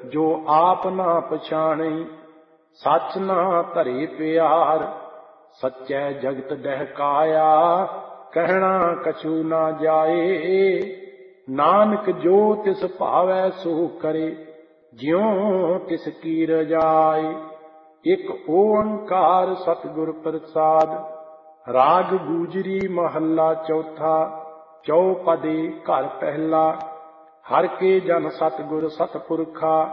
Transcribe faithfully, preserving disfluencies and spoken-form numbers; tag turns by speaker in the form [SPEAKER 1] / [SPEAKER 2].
[SPEAKER 1] ਜੋ ਆਪ ਨਾ ਪਛਾਣਈ। ਸੱਚ ਨਾ ਧਰੇ ਪਿਆਰ, ਸੱਚੈ ਜਗਤ ਡਹਿਕਾਇਆ। ਕਹਿਣਾ ਕਛੂ ਨਾ ਜਾਏ, ਨਾਨਕ ਜੋ ਤਿਸ ਭਾਵੈ ਸੋ ਕਰੇ। ਜਿਉ ਤਿਸ ਕੀ ਰਜਾਏ। ਇਕ ਓੰਕਾਰ ਸਤਿਗੁਰ ਪ੍ਰਸਾਦ। ਰਾਗ ਗੂਜਰੀ ਮਹੱਲਾ ਚੌਥਾ। ਚੌਪਦੀ ਘਰ ਪਹਿਲਾ। ਹਰਿ ਕੇ ਜਨ ਸਤਿਗੁਰ ਸਤਿਪੁਰਖਾ।